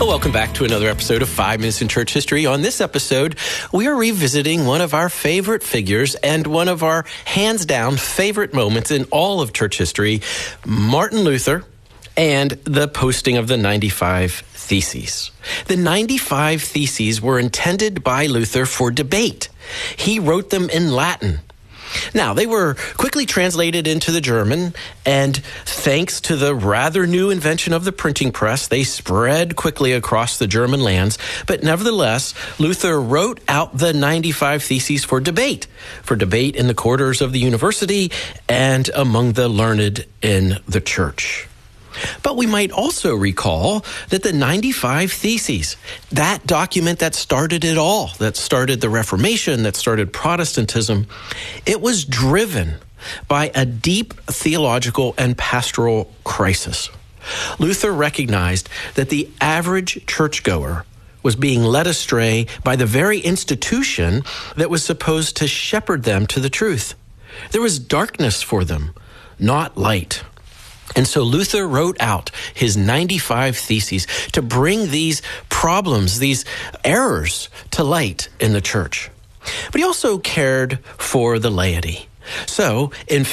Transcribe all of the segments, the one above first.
Well, welcome back to another episode of 5 Minutes in Church History. On this episode, we are revisiting one of our favorite figures and one of our hands-down favorite moments in all of church history, Martin Luther and the posting of the 95 Theses. The 95 Theses were intended by Luther for debate. He wrote them in Latin. Now, they were quickly translated into the German, and thanks to the rather new invention of the printing press, they spread quickly across the German lands. But nevertheless, Luther wrote out the 95 Theses for debate in the quarters of the university and among the learned in the church. But we might also recall that the 95 Theses, that document that started it all, that started the Reformation, that started Protestantism, it was driven by a deep theological and pastoral crisis. Luther recognized that the average churchgoer was being led astray by the very institution that was supposed to shepherd them to the truth. There was darkness for them, not light. And so Luther wrote out his 95 Theses to bring these problems, these errors to light in the church. But he also cared for the laity. So in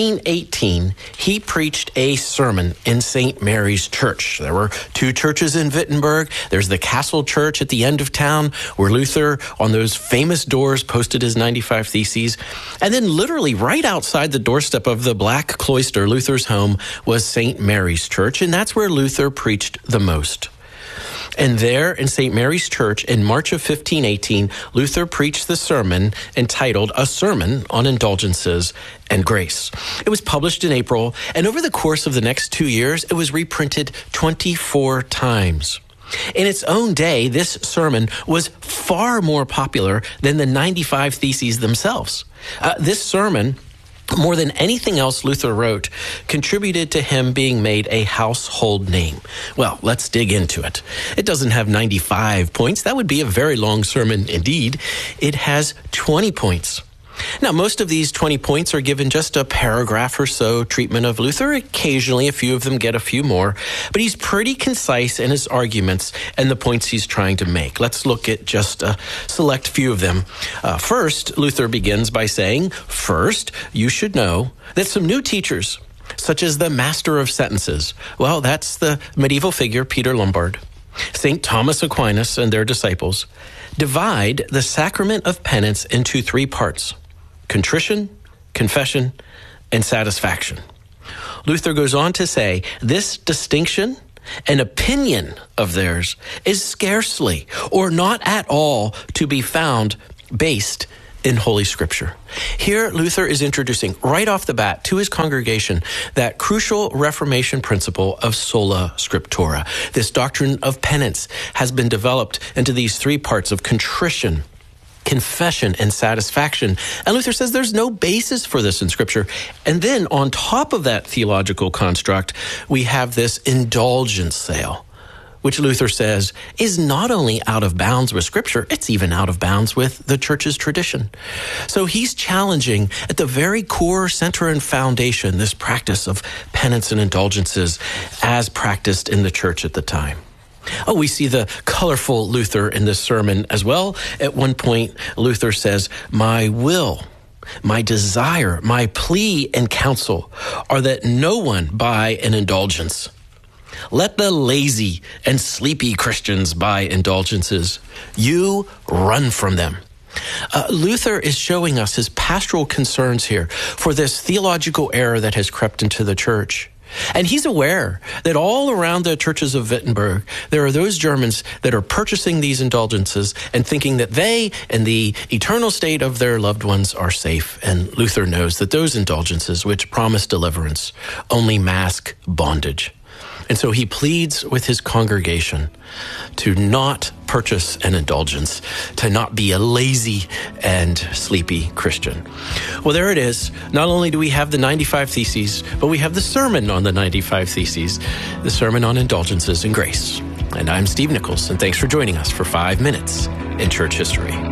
1518, he preached a sermon in St. Mary's Church. There were two churches in Wittenberg. There's the Castle Church at the end of town, where Luther, on those famous doors, posted his 95 Theses. And then literally right outside the doorstep of the Black Cloister, Luther's home, was St. Mary's Church, and that's where Luther preached the most. And there in St. Mary's Church in March of 1518, Luther preached the sermon entitled A Sermon on Indulgences and Grace. It was published in April, and over the course of the next 2 years, it was reprinted 24 times. In its own day, this sermon was far more popular than the 95 Theses themselves. This sermon, more than anything else Luther wrote, contributed to him being made a household name. Well, let's dig into it. It doesn't have 95 points. That would be a very long sermon indeed. It has 20 points. Now, most of these 20 points are given just a paragraph or so treatment of Luther. Occasionally, a few of them get a few more, but he's pretty concise in his arguments and the points he's trying to make. Let's look at just a select few of them. First, Luther begins by saying, first, you should know that some new teachers, such as the Master of Sentences, well, that's the medieval figure Peter Lombard, St. Thomas Aquinas and their disciples, divide the sacrament of penance into three parts: contrition, confession, and satisfaction. Luther goes on to say, this distinction, an opinion of theirs, is scarcely or not at all to be found based in Holy Scripture. Here, Luther is introducing right off the bat to his congregation that crucial Reformation principle of sola scriptura. This doctrine of penance has been developed into these three parts of contrition, confession, and satisfaction. And Luther says there's no basis for this in Scripture. And then on top of that theological construct, we have this indulgence sale, which Luther says is not only out of bounds with Scripture, it's even out of bounds with the church's tradition. So he's challenging at the very core, center, and foundation this practice of penance and indulgences as practiced in the church at the time. Oh, we see the colorful Luther in this sermon as well. At one point, Luther says, my will, my desire, my plea and counsel are that no one buy an indulgence. Let the lazy and sleepy Christians buy indulgences. You run from them. Luther is showing us his pastoral concerns here for this theological error that has crept into the church. And he's aware that all around the churches of Wittenberg, there are those Germans that are purchasing these indulgences and thinking that they and the eternal state of their loved ones are safe. And Luther knows that those indulgences, which promise deliverance, only mask bondage. And so he pleads with his congregation to not purchase an indulgence, to not be a lazy and sleepy Christian. Well, there it is. Not only do we have the 95 Theses, but we have the sermon on the 95 Theses, the sermon on indulgences and grace. And I'm Steve Nichols, and thanks for joining us for 5 Minutes in Church History.